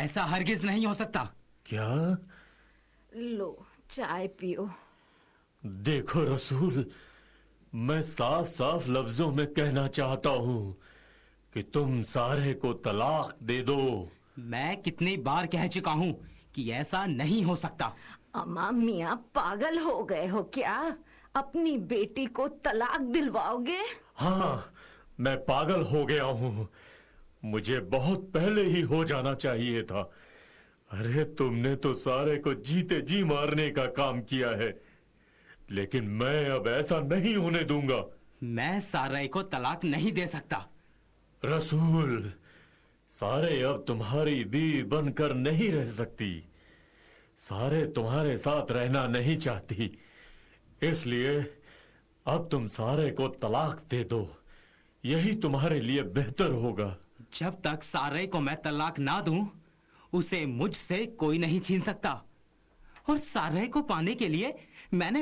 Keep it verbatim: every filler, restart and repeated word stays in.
ऐसा हरगिज नहीं हो सकता। क्या? लो चाय पियो। देखो रसूल, मैं साफ साफ लफ्जों में कहना चाहता हूं कि तुम सारे को तलाक दे दो। मैं कितनी बार कह चुका हूं कि ऐसा नहीं हो सकता। अम्मा मियाँ पागल हो गए हो क्या? अपनी बेटी को तलाक दिलवाओगे? हाँ, मैं पागल हो गया हूं। मुझे बहुत पहले ही हो जाना चाहिए था। अरे तुमने तो सारे को जीते जी मारने का काम किया है, लेकिन मैं अब ऐसा नहीं होने दूंगा। मैं सारे को तलाक नहीं दे सकता। रसूल, सारे अब तुम्हारी बीवी बनकर नहीं रह सकती। सारे तुम्हारे साथ रहना नहीं चाहती, इसलिए अब तुम सारे को तलाक दे दो। यही तुम्हारे लिए बेहतर होगा। जब तक सारे को मैं तलाक ना दूं, उसे मुझसे कोई नहीं छीन सकता। और सारे को पाने के लिए मैंने